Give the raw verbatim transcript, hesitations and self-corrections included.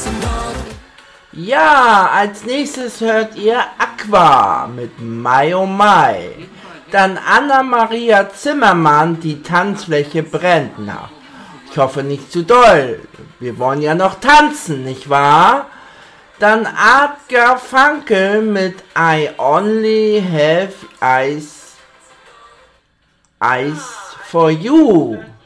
Ja, als nächstes hört ihr Aqua mit Mai oh Mai. Dann Anna-Maria Zimmermann, die Tanzfläche brennt. Na, ich hoffe nicht zu doll. Wir wollen ja noch tanzen, nicht wahr? Dann Art Garfunkel mit I Only Have Eyes, Eyes for You.